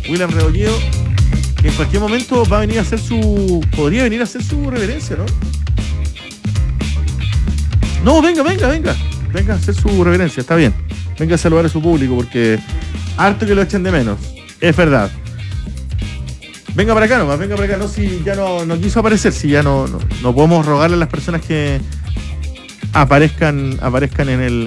William Rebolledo, que en cualquier momento va a venir a hacer podría venir a hacer su reverencia, ¿no? No, venga a hacer su reverencia, está bien. Venga a saludar a su público, porque harto que lo echen de menos, es verdad. Venga para acá nomás, no, si ya no quiso aparecer, si ya no podemos rogarle a las personas que aparezcan en